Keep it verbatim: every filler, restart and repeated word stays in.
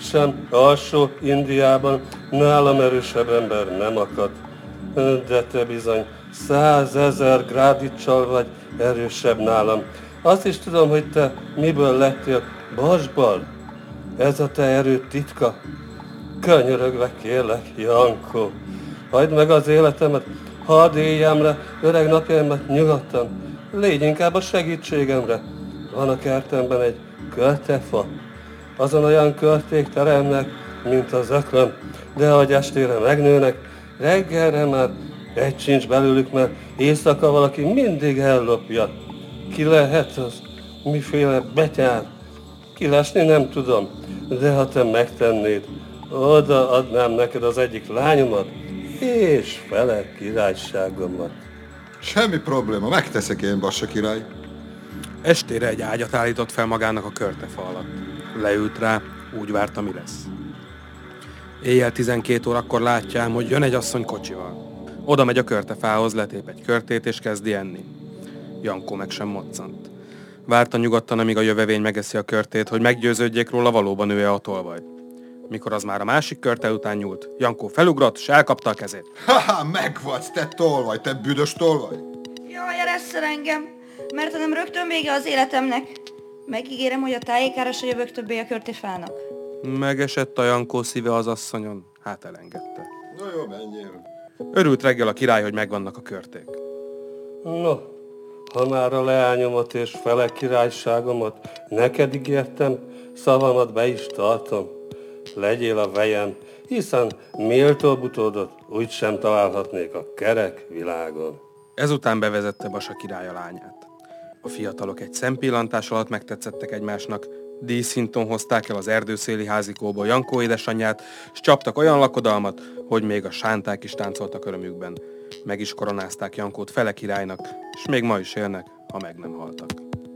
sem, alsó Indiában nálam erősebb ember nem akadt. De te bizony százezer grádicsal vagy erősebb nálam. Azt is tudom, hogy te miből lettél, vasból. Ez a te erőd titka. Könyörögve kérlek, Jankó, hagyd meg az életemet, hadd éljem le öreg napjaimat nyugodtan. Légy inkább a segítségemre. Van a kertemben egy költefa. Azon olyan körték teremnek, mint az öklöm, de ahogy estére megnőnek, reggelre már egy sincs belőlük, mert éjszaka valaki mindig ellopja. Ki lehet az? Miféle betyár? Kilesni nem tudom, de ha te megtennéd, oda adnám neked az egyik lányomat, és fele királyságomat. Semmi probléma, megteszek én, Bassa király. Estére egy ágyat állított fel magának a körtefa alatt. Leült rá, úgy várta, mi lesz. Éjjel tizenkét órakor látja ám, hogy jön egy asszony kocsival. Oda megy a körtefához, letép egy körtét és kezdi enni. Jankó meg sem moccant. Várta nyugodtan, amíg a jövevény megeszi a körtét, hogy meggyőződjék róla, valóban ő-e a tolvaj. Mikor az már a másik körte után nyúlt, Jankó felugrott, s elkapta a kezét. Haha, megvadsz, te tolvaj, te büdös tolvaj! Jaj, eresszel engem, mert nem rögtön vége az életemnek. Megígérem, hogy a tájékára se jövök többé a körtefának. Megesett a Jankó szíve az asszonyon, hát elengedte. Na jó, menjél. Örült reggel a király, hogy megvannak a körték. No, ha már a leányomat és fele királyságomat neked ígértem, szavamat be is tartom. Legyél a vejem, hiszen méltóbb utódot úgysem találhatnék a kerek világon. Ezután bevezette Bassa király a lányát. A fiatalok egy szempillantás alatt megtetszettek egymásnak, díszhinton hozták el az erdőszéli házikóból Jankó édesanyját, s csaptak olyan lakodalmat, hogy még a sánták is táncoltak örömükben. Meg is koronázták Jankót fele királynak, s még ma is élnek, ha meg nem haltak.